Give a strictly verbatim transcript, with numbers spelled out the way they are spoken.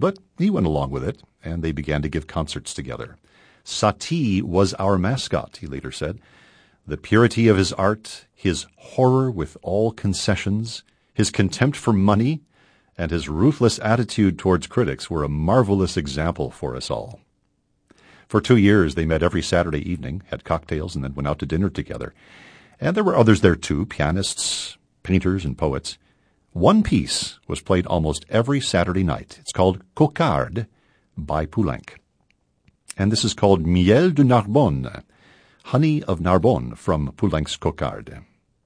but he went along with it, and they began to give concerts together. Satie was our mascot, he later said. The purity of his art, his horror with all concessions, his contempt for money, and his ruthless attitude towards critics were a marvelous example for us all. For two years they met every Saturday evening, had cocktails, and then went out to dinner together. And there were others there too, pianists, painters, and poets. One piece was played almost every Saturday night. It's called Cocarde by Poulenc. And this is called Miel de Narbonne, Honey of Narbonne, from Poulenc's Cocarde.